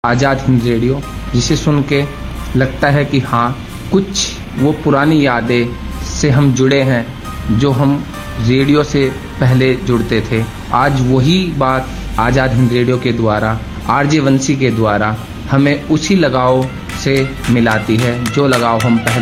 Azad Hind radio, जिसे सुन के लगता है कि हाँ, कुछ वो पुरानी यादें से हम जुड़े हैं जो हम रेडियो से पहले जुड़ते थे। आज वही बात आज़ाद हिंद रेडियो के द्वारा, आरजे वंशी के द्वारा हमें उसी लगाव से मिलाती है जो लगाव हम पहले